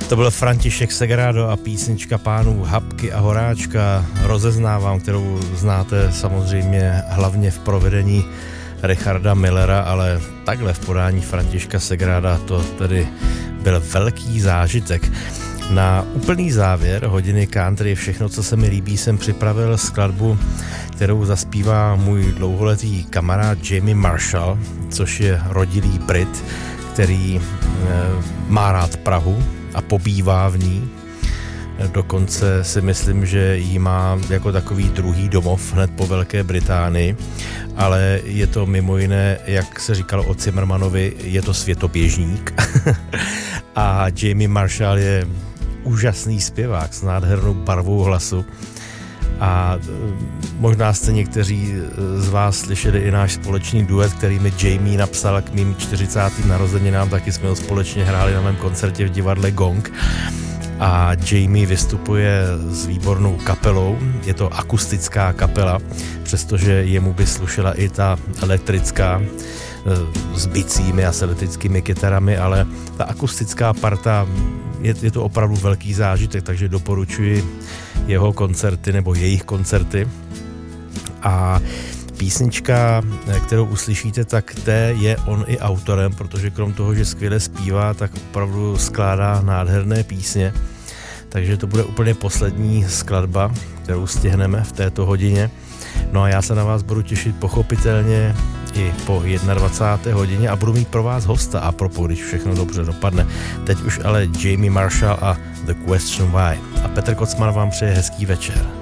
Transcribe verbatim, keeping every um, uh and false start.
To byl František Segrado a písnička pánů Habky a Horáčka. Rozeznávám, kterou znáte samozřejmě hlavně v provedení Richarda Millera, ale takhle v podání Františka Segrada to tedy byl velký zážitek. Na úplný závěr hodiny country Všechno, co se mi líbí, jsem připravil skladbu, kterou zaspívá můj dlouholetý kamarád Jamie Marshall, což je rodilý Brit, který e, má rád Prahu a pobývá v ní. Dokonce si myslím, že ji má jako takový druhý domov hned po Velké Británii, ale je to mimo jiné, jak se říkalo o Zimmermanovi, je to světoběžník. A Jamie Marshall je úžasný zpěvák s nádhernou barvou hlasu. A možná jste někteří z vás slyšeli i náš společný duet, který mi Jamie napsal k mým čtyřicátým narozeninám, taky jsme ho společně hráli na mém koncertě v divadle Gong. A Jamie vystupuje s výbornou kapelou, je to akustická kapela, přestože jemu by slušela i ta elektrická s bicími a s elektrickými kytarami, ale ta akustická parta, je, je to opravdu velký zážitek, takže doporučuji jeho koncerty nebo jejich koncerty. A písnička, kterou uslyšíte, tak té je on i autorem, protože krom toho, že skvěle zpívá, tak opravdu skládá nádherné písně. Takže to bude úplně poslední skladba, kterou stihneme v této hodině. No a já se na vás budu těšit pochopitelně i po dvacáté jedné hodině a budu mít pro vás hosta a propos, když všechno dobře dopadne. Teď už ale Jamie Marshall a The Question Why. A Petr Kocman vám přeje hezký večer.